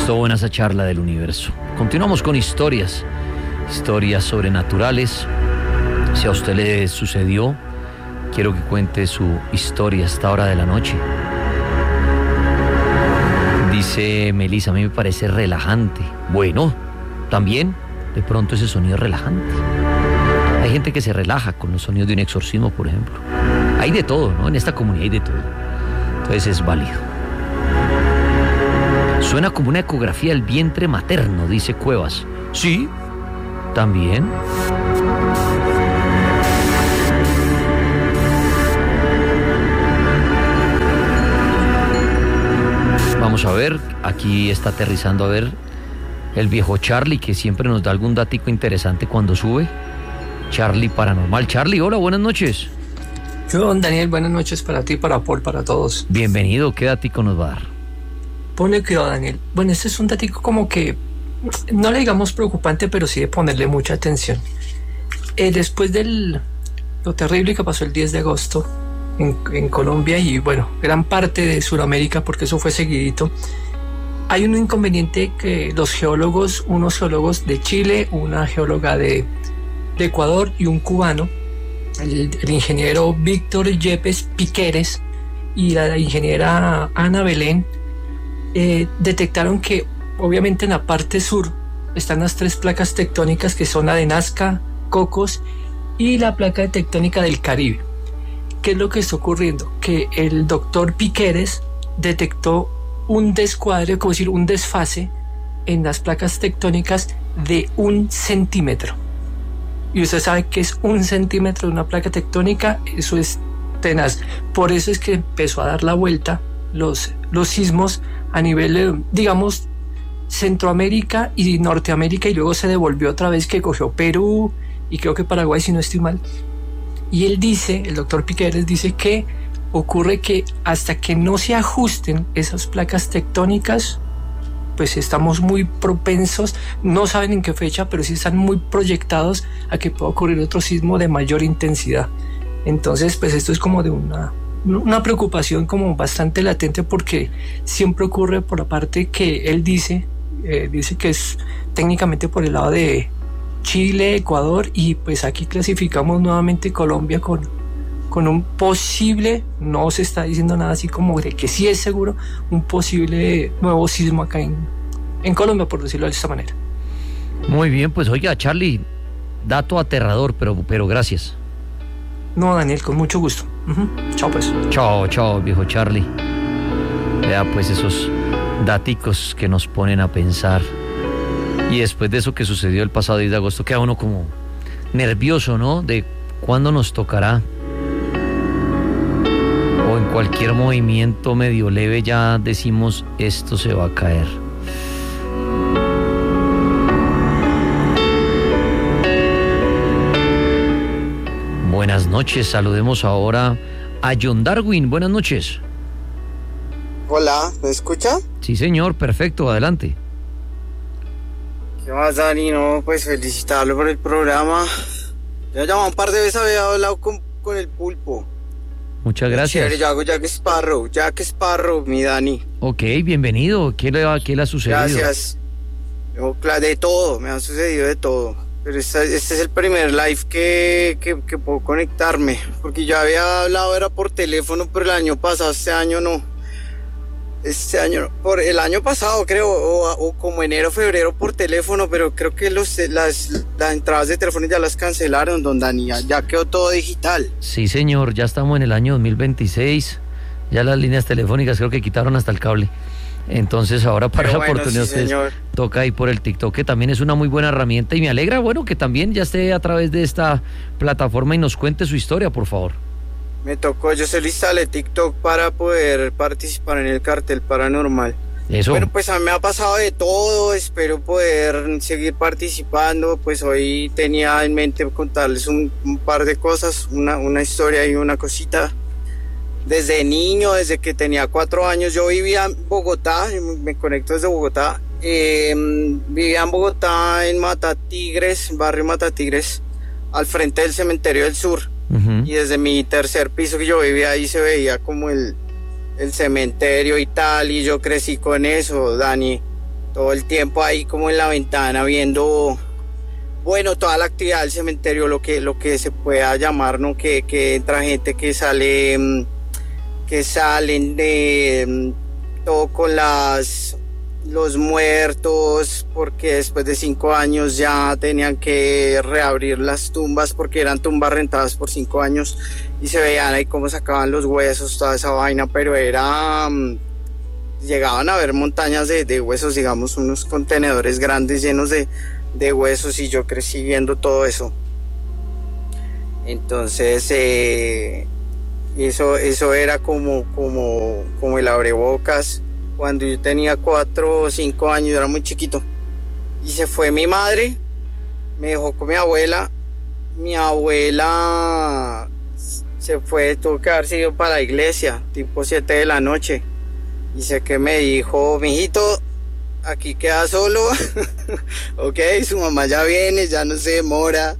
Estuvo buena esa charla del universo. Continuamos con historias sobrenaturales. Si a usted le sucedió, quiero que cuente su historia a esta hora de la noche. Dice Melissa, a mí me parece relajante. Bueno, también de pronto ese sonido es relajante. Hay gente que se relaja con los sonidos de un exorcismo, por ejemplo. Hay de todo, ¿no? En esta comunidad hay de todo. Entonces es válido. Suena como una ecografía del vientre materno, dice Cuevas. Sí, también. Vamos a ver, aquí está aterrizando a ver el viejo Charlie, que siempre nos da algún datico interesante cuando sube. Charlie Paranormal. Charlie, hola, buenas noches. Yo, don Daniel, buenas noches para ti, para Paul, para todos. Bienvenido, ¿qué datico nos va a dar? Ponle cuidado, Daniel. Bueno, este es un datico como que, no le digamos preocupante, pero sí de ponerle mucha atención. Después de lo terrible que pasó el 10 de agosto en Colombia y, bueno, gran parte de Sudamérica, porque eso fue seguidito, hay un inconveniente que los geólogos, unos geólogos de Chile, una geóloga de Ecuador y un cubano, el ingeniero Víctor Yepes Piqueres y la ingeniera Ana Belén, detectaron que obviamente en la parte sur están las tres placas tectónicas, que son la de Nazca, Cocos y la placa tectónica del Caribe. ¿Qué es lo que está ocurriendo? Que el doctor Piqueres detectó un descuadre, como decir, un desfase en las placas tectónicas de 1 centímetro. Y usted sabe que es 1 centímetro de una placa tectónica, eso es tenaz. Por eso es que empezó a dar la vuelta los sismos a nivel, digamos, Centroamérica y Norteamérica, y luego se devolvió otra vez, que cogió Perú y creo que Paraguay, si no estoy mal. Y él dice, el doctor Piqueres dice que ocurre que hasta que no se ajusten esas placas tectónicas, pues estamos muy propensos, no saben en qué fecha, pero sí están muy proyectados a que pueda ocurrir otro sismo de mayor intensidad. Entonces, pues esto es como de una preocupación como bastante latente, porque siempre ocurre por la parte que él dice que es técnicamente por el lado de Chile, Ecuador, y pues aquí clasificamos nuevamente Colombia con un posible, no se está diciendo nada así como de que sí es seguro, un posible nuevo sismo acá en Colombia, por decirlo de esta manera. Muy bien, pues oiga, Charlie, dato aterrador, pero gracias. No, Daniel, con mucho gusto. Chao, pues. Chao, viejo Charlie. Vea, pues, esos daticos que nos ponen a pensar. Y después de eso que sucedió el pasado 10 de agosto, queda uno como nervioso, ¿no? De cuándo nos tocará. O en cualquier movimiento medio leve ya decimos, esto se va a caer. Buenas noches, saludemos ahora a John Darwin. Buenas noches. Hola, ¿me escucha? Sí, señor, perfecto, adelante. ¿Qué más, Dani? No, pues felicitarlo por el programa. Ya llamado un par de veces, había hablado con el pulpo. Muchas gracias. Chévere, yo hago Jack Sparrow, mi Dani. Ok, bienvenido. ¿Qué le ha sucedido? Gracias. De todo, me ha sucedido de todo. Pero este es el primer live que puedo conectarme. Porque yo había hablado, era por teléfono, pero el año pasado, este año no. Por el año pasado creo, o como enero, febrero por teléfono, pero creo que las entradas de teléfono ya las cancelaron, don Dani, ya quedó todo digital. Sí, señor, ya estamos en el año 2026, ya las líneas telefónicas creo que quitaron hasta el cable. Entonces ahora para la oportunidad sí, toca ir por el TikTok, que también es una muy buena herramienta, y me alegra, bueno, que también ya esté a través de esta plataforma y nos cuente su historia, por favor. Me tocó, yo se lo instalé TikTok para poder participar en el cartel paranormal. Eso. Bueno, pues a mí me ha pasado de todo, espero poder seguir participando. Pues hoy tenía en mente contarles un par de cosas, una historia y una cosita. Desde niño, desde que tenía 4 años, yo vivía en Bogotá, me conecto desde Bogotá. Vivía en Bogotá, en Matatigres, barrio Matatigres, al frente del Cementerio del Sur. Y desde mi tercer piso que yo vivía ahí se veía como el cementerio y tal, y yo crecí con eso, Dani. todo el tiempo ahí como en la ventana viendo, bueno, toda la actividad del cementerio, lo que se pueda llamar, ¿no? Que entra gente que salen de todo con los muertos, porque después de 5 años ya tenían que reabrir las tumbas porque eran tumbas rentadas por 5 años y se veían ahí cómo sacaban los huesos, toda esa vaina, pero llegaban a ver montañas de huesos, digamos, unos contenedores grandes llenos de huesos, y yo crecí viendo todo eso. Entonces eso era como el abrebocas. Cuando yo tenía 4 o 5 años, era muy chiquito, y se fue mi madre, me dejó con mi abuela se fue, tuvo que haberse ido para la iglesia, tipo 7 de la noche, y sé que me dijo: mijito, aquí queda solo, ok, su mamá ya viene, ya no se demora,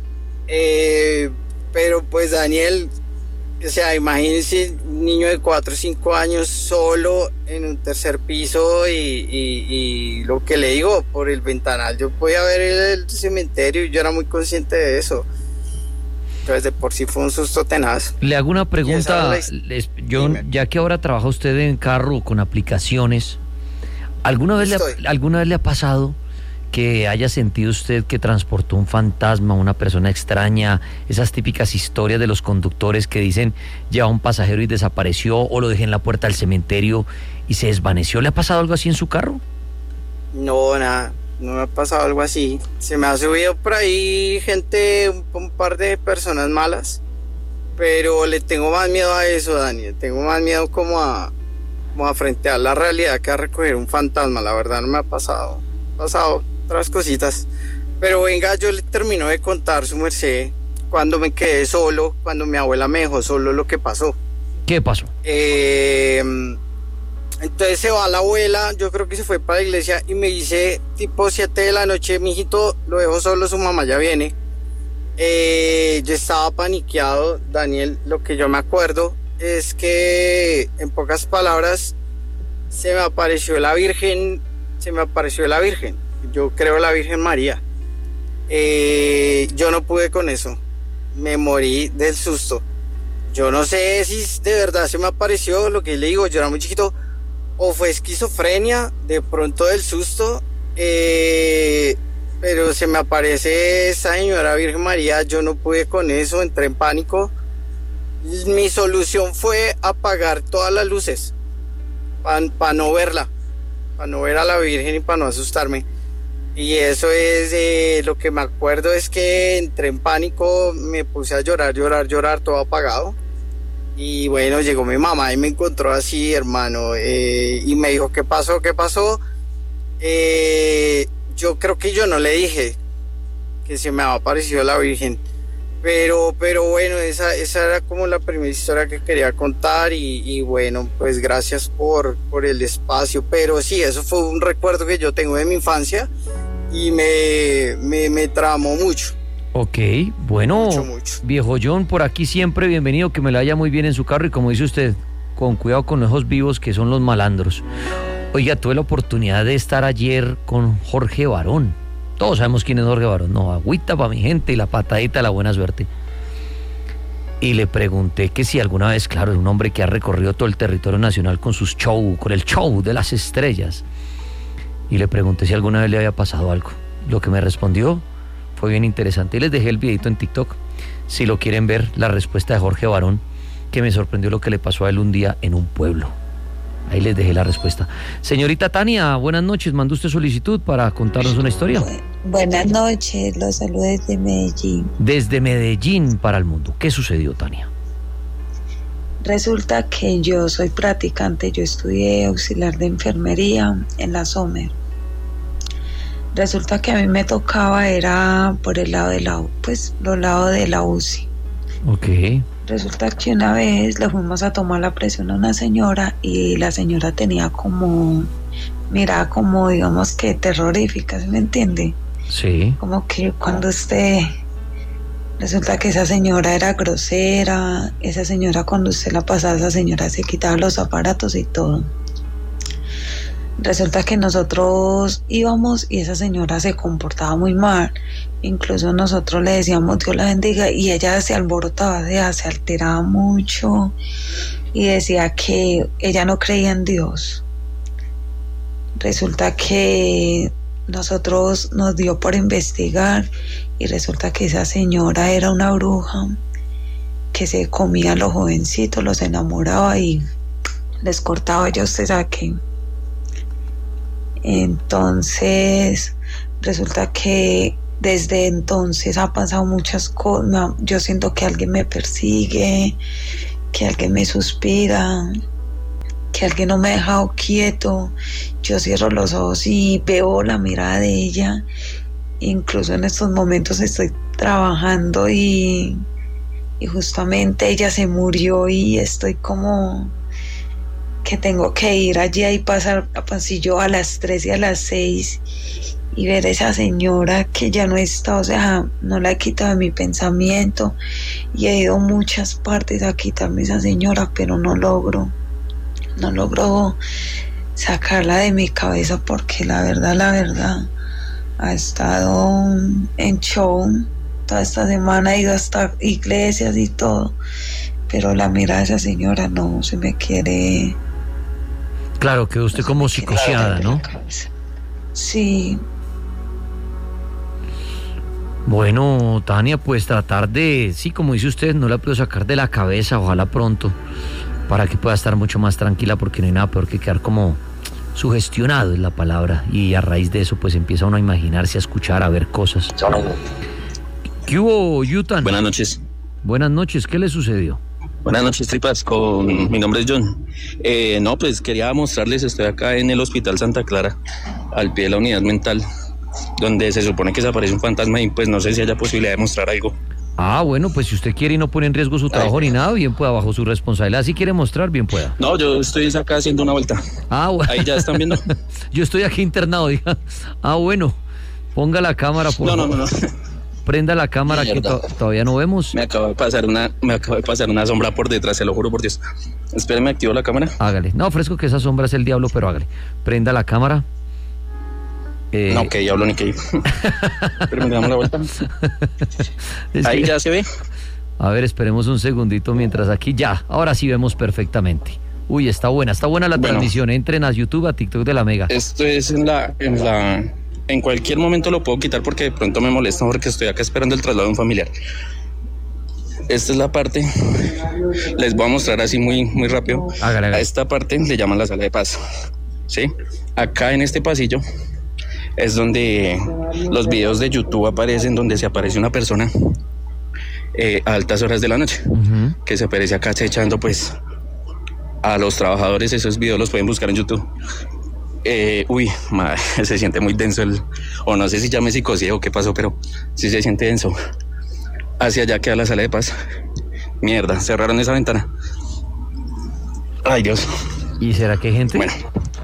pero pues Daniel, o sea, imagínense un niño de 4 o 5 años solo en un tercer piso, y lo que le digo, por el ventanal yo podía ver el cementerio y yo era muy consciente de eso. Entonces de por sí fue un susto tenaz. Le hago una pregunta, John, ya que ahora trabaja usted en carro con aplicaciones, ¿alguna vez le ha pasado que haya sentido usted que transportó un fantasma, una persona extraña, esas típicas historias de los conductores que dicen lleva un pasajero y desapareció, o lo dejé en la puerta del cementerio y se desvaneció? ¿Le ha pasado algo así en su carro? No, nada, no me ha pasado algo así. Se me ha subido por ahí gente, un par de personas malas, pero le tengo más miedo a eso, Dani. Tengo más miedo como a frentear la realidad que a recoger un fantasma. La verdad no me ha pasado. Otras cositas, pero venga, yo le termino de contar, su merced, cuando me quedé solo, cuando mi abuela me dejó solo, lo que pasó. ¿Qué pasó? Entonces se va la abuela, yo creo que se fue para la iglesia, y me dice tipo 7 de la noche: mijito, lo dejo solo, su mamá ya viene. Yo estaba paniqueado, Daniel. Lo que yo me acuerdo es que, en pocas palabras, se me apareció la Virgen. Yo creo la Virgen María. Yo no pude con eso. Me morí del susto. Yo no sé si de verdad se me apareció, lo que le digo, yo era muy chiquito, o fue esquizofrenia de pronto del susto, pero se me aparece esa señora Virgen María. Yo no pude con eso, entré en pánico. Mi solución fue apagar todas las luces para no verla, para no ver a la Virgen y para no asustarme. Y eso es lo que me acuerdo, es que entré en pánico, me puse a llorar, todo apagado. Y bueno, llegó mi mamá y me encontró así, hermano, y me dijo: ¿qué pasó? Yo creo que yo no le dije que se me había aparecido la Virgen, pero bueno, esa era como la primera historia que quería contar, y bueno, pues gracias por el espacio. Pero sí, eso fue un recuerdo que yo tengo de mi infancia y me tramó mucho. Ok, bueno, mucho. Viejo John, por aquí siempre bienvenido, que me la vaya muy bien en su carro, y como dice usted, con cuidado con los ojos vivos, que son los malandros. Oiga, tuve la oportunidad de estar ayer con Jorge Barón. Todos sabemos quién es Jorge Barón, no, agüita para mi gente y la patadita de la buena suerte. Y le pregunté que si alguna vez, claro, es un hombre que ha recorrido todo el territorio nacional con sus shows, con el show de las estrellas, y le pregunté si alguna vez le había pasado algo. Lo que me respondió fue bien interesante, y les dejé el videito en TikTok, si lo quieren ver, la respuesta de Jorge Barón, que me sorprendió lo que le pasó a él un día en un pueblo. Ahí les dejé la respuesta. Señorita Tania, buenas noches. ¿Mandó usted solicitud para contarnos una historia? Buenas noches, los saludo desde Medellín. Desde Medellín para el mundo. ¿Qué sucedió, Tania? Resulta que yo soy practicante, yo estudié auxiliar de enfermería en la Sommer. Resulta que a mí me tocaba, era por el lado de los lados de la UCI. Ok. Resulta que una vez le fuimos a tomar la presión a una señora, y la señora tenía mirada como, digamos que terrorífica, ¿sí me entiende? Sí. Como que cuando resulta que esa señora era grosera, esa señora cuando usted la pasaba, esa señora se quitaba los aparatos y todo. Resulta que nosotros íbamos y esa señora se comportaba muy mal. Incluso nosotros le decíamos Dios la bendiga y ella se alborotaba, se alteraba mucho y decía que ella no creía en Dios. Resulta que nosotros nos dio por investigar y resulta que esa señora era una bruja que se comía a los jovencitos, los enamoraba y les cortaba, ya usted sabe qué. Entonces resulta que desde entonces ha pasado muchas cosas. Yo siento que alguien me persigue, que alguien me suspira, que alguien no me ha dejado quieto. Yo cierro los ojos y veo la mirada de ella. Incluso en estos momentos estoy trabajando y justamente ella se murió y estoy como que tengo que ir allí y pasar a pasillo a las 3 y a las 6 y ver a esa señora que ya no está, o sea, no la he quitado de mi pensamiento y he ido a muchas partes a quitarme esa señora, pero no logro sacarla de mi cabeza porque la verdad ha estado en show toda esta semana, he ido hasta iglesias y todo, pero la mirada de esa señora no se me quiere. Claro, quedó usted como psicoseada, ¿no? Sí. Bueno, Tania, pues tratar de, sí, como dice usted, no la puedo sacar de la cabeza, ojalá pronto, para que pueda estar mucho más tranquila, porque no hay nada peor que quedar como sugestionado, es la palabra, y a raíz de eso pues empieza uno a imaginarse, a escuchar, a ver cosas. ¿Qué hubo, Yutan? Buenas noches. Buenas noches, ¿qué le sucedió? Buenas noches, tripas, mi nombre es John. No, pues quería mostrarles, estoy acá en el Hospital Santa Clara, al pie de la unidad mental, donde se supone que se aparece un fantasma y pues no sé si haya posibilidad de mostrar algo. Ah, bueno, pues si usted quiere y no pone en riesgo su trabajo ni nada, bien pueda, bajo su responsabilidad. Si quiere mostrar, bien pueda. No, yo estoy acá haciendo una vuelta. Ah, bueno. Ahí ya están viendo. Yo estoy aquí internado, diga. Ah, bueno. Ponga la cámara, por favor. No. Prenda la cámara. Mierda. Que todavía no vemos. Me acaba de pasar una sombra por detrás, se lo juro por Dios. Espéreme, activo la cámara. Hágale. No, ofrezco que esa sombra es el diablo, pero hágale. Prenda la cámara. No, que diablo ni que. Pero me damos la vuelta. Ahí ya se ve. A ver, esperemos un segundito mientras aquí ya. Ahora sí vemos perfectamente. Uy, está buena la transmisión. Entren a YouTube, a TikTok de la Mega. Esto es en cualquier momento lo puedo quitar porque de pronto me molesta porque estoy acá esperando el traslado de un familiar. Esta es la parte. Les voy a mostrar así muy rápido. Hágale. A esta parte le llaman la sala de paz. ¿Sí? Acá en este pasillo es donde los videos de YouTube aparecen, donde se aparece una persona a altas horas de la noche, que se aparece acá echando pues a los trabajadores. Esos videos los pueden buscar en YouTube. Madre, se siente muy denso o no sé si ya me psicoseé o qué pasó, pero sí se siente denso. Hacia allá queda la sala de paz. Mierda, cerraron esa ventana. Ay, Dios. ¿Y será que hay gente? Bueno,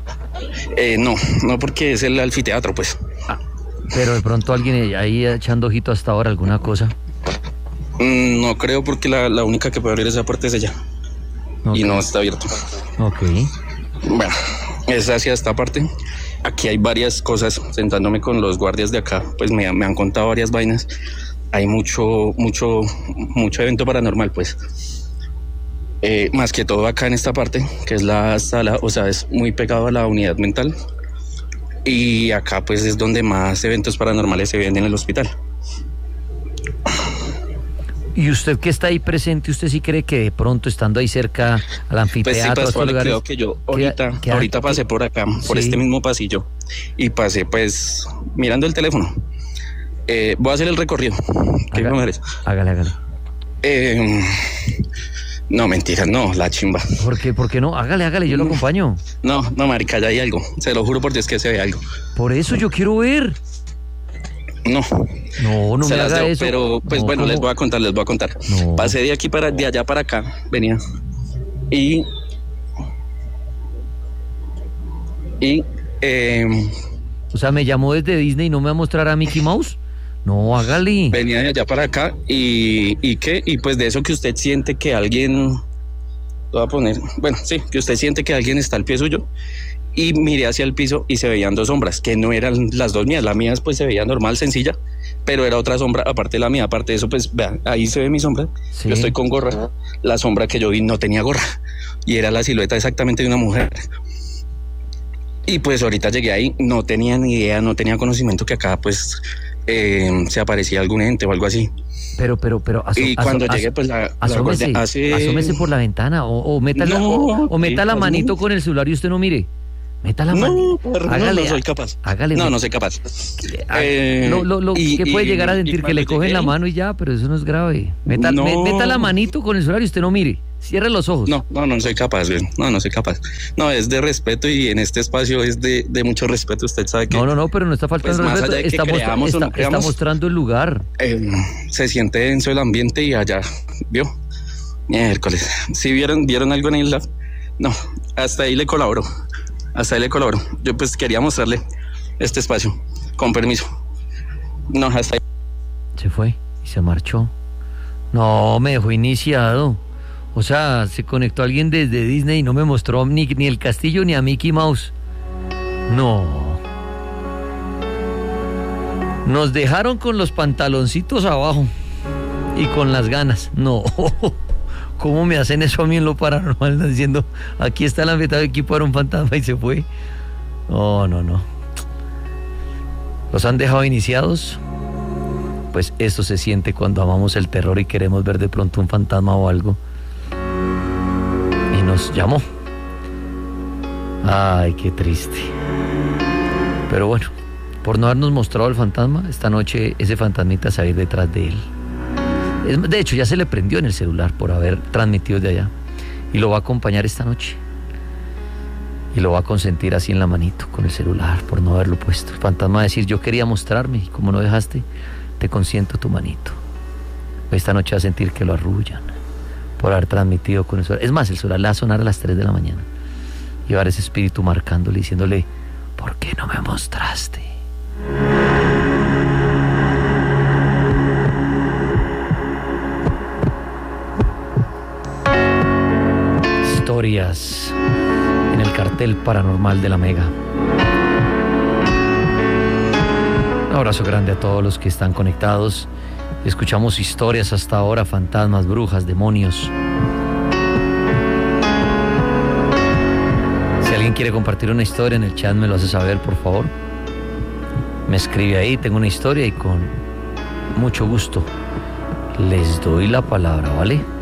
no porque es el anfiteatro, pues. Ah, pero de pronto alguien ahí echando ojito hasta ahora, alguna cosa. No creo porque la única que puede abrir esa puerta es ella. Okay. Y no está abierto. Ok. Bueno, es hacia esta parte. Aquí hay varias cosas. Sentándome con los guardias de acá, pues me han contado varias vainas. Hay mucho evento paranormal, pues. Más que todo acá en esta parte, que es la sala, o sea, es muy pegado a la unidad mental. Y acá pues es donde más eventos paranormales se ven en el hospital. ¿Y usted que está ahí presente, usted sí cree que de pronto estando ahí cerca al anfiteatro, pues sí, creo que yo ahorita pasé por acá, por este mismo pasillo, y pasé pues mirando el teléfono. Voy a hacer el recorrido. ¿Qué me merece? Hágale. No, mentiras, no, la chimba. ¿Por qué no? Hágale, yo lo acompaño. No, marica, ya hay algo. Se lo juro por Dios que se ve algo. Por eso yo quiero ver. No me haga eso. Pero pues no, bueno, ¿cómo? Les voy a contar. No. Pasé de allá para acá, venía. Y o sea, me llamó desde Disney y no me va a mostrar a Mickey Mouse. No, hágale. Venía de allá para acá y qué, y pues de eso que usted siente que alguien, lo voy a poner, bueno, sí, que usted siente que alguien está al pie suyo y miré hacia el piso y se veían 2 sombras, que no eran las 2 mías. La mía pues se veía normal, sencilla, pero era otra sombra aparte de la mía. Aparte de eso, pues vean, ahí se ve mi sombra. Sí. Yo estoy con gorra. La sombra que yo vi no tenía gorra y era la silueta exactamente de una mujer. Y pues ahorita llegué ahí, no tenía ni idea, no tenía conocimiento que acá pues se aparecía algún ente o algo así. Pero y cuando llegué pues la guardia hace... Asómese por la ventana o meta la manito con el celular y usted no mire. Meta la mano. No soy capaz. Hágale. No soy capaz. Que puede llegar a sentir que le cogen la mano y ya, pero eso no es grave. Meta la manito con el celular y usted no mire. Cierre los ojos. No soy capaz, güey. No soy capaz. No, es de respeto y en este espacio es de mucho respeto. Usted sabe que... No, pero no está faltando pues respeto. Está mostrando el lugar. Se siente denso el ambiente y allá, ¿vio? Miércoles. ¿Sí vieron algo en el lab? No, hasta ahí le colaboro. Yo pues quería mostrarle este espacio. Con permiso. No, hasta ahí. Se fue y se marchó. No, me dejó iniciado. O sea, se conectó alguien desde Disney y no me mostró ni el castillo ni a Mickey Mouse. No. Nos dejaron con los pantaloncitos abajo y con las ganas. No. ¿Cómo me hacen eso a mí en lo paranormal? Están diciendo, aquí está la mitad del equipo, era un fantasma y se fue. No. ¿Los han dejado iniciados? Pues esto se siente cuando amamos el terror y queremos ver de pronto un fantasma o algo. Y nos llamó. Ay, qué triste. Pero bueno, por no habernos mostrado el fantasma, esta noche ese fantasmita se va a ir detrás de él. De hecho, ya se le prendió en el celular por haber transmitido de allá. Y lo va a acompañar esta noche. Y lo va a consentir así en la manito, con el celular, por no haberlo puesto. El fantasma va a decir, yo quería mostrarme, y como no dejaste, te consiento tu manito. Esta noche va a sentir que lo arrullan por haber transmitido con el celular. Es más, el celular le va a sonar a las 3 de la mañana. Y va a haber ese espíritu marcándole, diciéndole, ¿por qué no me mostraste? Historias en el cartel paranormal de la Mega. Un abrazo grande a todos los que están conectados. Escuchamos historias hasta ahora, fantasmas, brujas, demonios. Si alguien quiere compartir una historia en el chat, me lo hace saber, por favor. Me escribe ahí, tengo una historia y con mucho gusto les doy la palabra, ¿vale?